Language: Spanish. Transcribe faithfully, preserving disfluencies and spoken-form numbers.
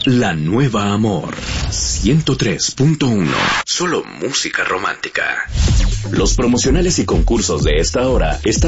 La Nueva Amor ciento tres punto uno. Solo música romántica. Los promocionales y concursos de esta hora están